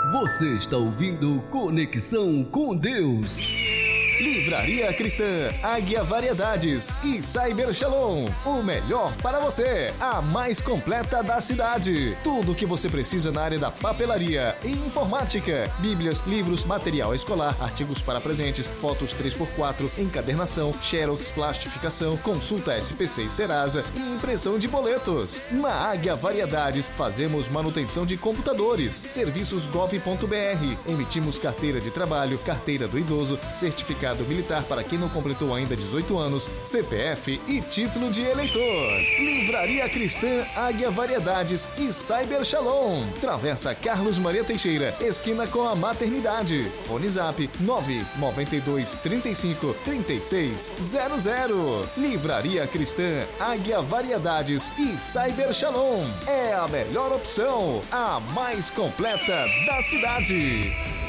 Você está ouvindo Conexão com Deus. Livraria Cristã, Águia Variedades e Cyber Shalom. O melhor para você, a mais completa da cidade. Tudo o que você precisa na área da papelaria e informática. Bíblias, livros, material escolar, artigos para presentes, fotos 3x4, encadernação, xerox, plastificação, consulta SPC e Serasa e impressão de boletos. Na Águia Variedades, fazemos manutenção de computadores, serviços gov.br. Emitimos carteira de trabalho, carteira do idoso, certificado militar para quem não completou ainda 18 anos, CPF e título de eleitor. Livraria Cristã, Águia Variedades e Cyber Shalom. Travessa Carlos Maria Teixeira, esquina com a Maternidade. Fone Zap 992 35 3600. Livraria Cristã, Águia Variedades e Cyber Shalom. É a melhor opção, a mais completa da cidade.